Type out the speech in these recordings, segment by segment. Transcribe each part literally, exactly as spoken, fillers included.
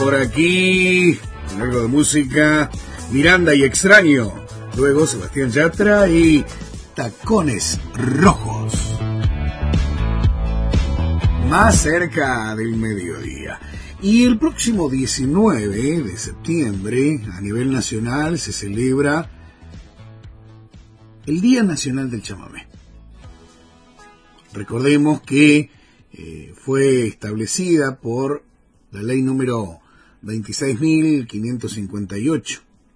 por aquí, con algo de música, Miranda y Extraño. Luego Sebastián Yatra y Tacones Rojos. Más cerca del mediodía. Y el próximo diecinueve de septiembre, a nivel nacional, se celebra el Día Nacional del Chamamé. Recordemos que eh, fue establecida por la ley número veintiséis mil quinientos cincuenta y ocho.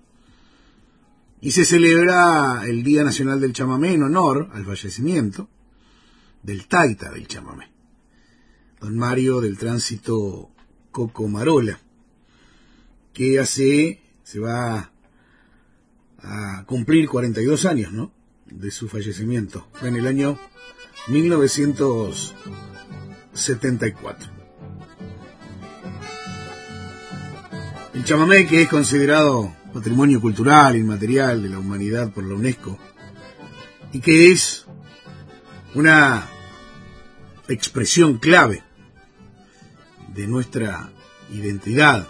Y se celebra el Día Nacional del Chamamé en honor al fallecimiento del taita del chamamé, don Mario del Tránsito Coco Marola, que hace, se va a cumplir cuarenta y dos años, ¿no?, de su fallecimiento. Fue en el año mil novecientos setenta y cuatro. El chamamé, que es considerado Patrimonio Cultural Inmaterial de la Humanidad por la UNESCO, y que es una expresión clave de nuestra identidad,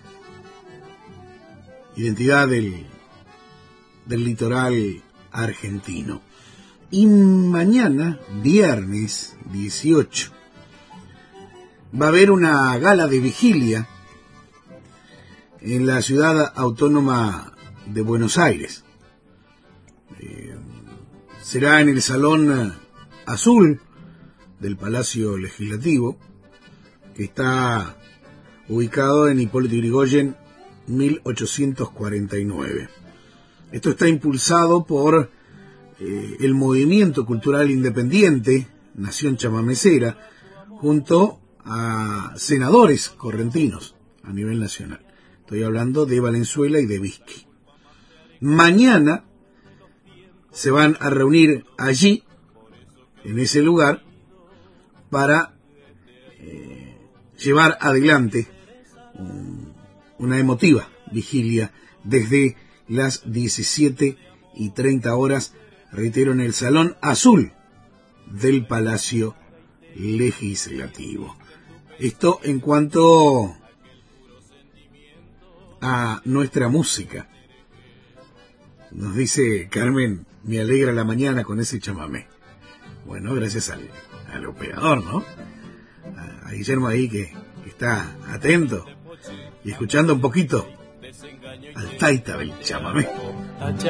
identidad del, del litoral argentino. Y mañana, viernes dieciocho, va a haber una gala de vigilia en la ciudad autónoma de Buenos Aires. Eh, será en el Salón Azul del Palacio Legislativo, que está ubicado en Hipólito Yrigoyen mil ochocientos cuarenta y nueve. Esto está impulsado por eh, el Movimiento Cultural Independiente Nación Chamamecera, junto a senadores correntinos a nivel nacional. Estoy hablando de Valenzuela y de Vizqui. Mañana se van a reunir allí, en ese lugar, para eh, llevar adelante um, una emotiva vigilia desde las diecisiete y treinta horas, reitero, en el Salón Azul del Palacio Legislativo. Esto en cuanto a nuestra música. Nos dice Carmen, me alegra la mañana con ese chamamé. Bueno, gracias al, al operador, ¿no? A, a Guillermo ahí que, que está atento y escuchando un poquito al taita del chamamé.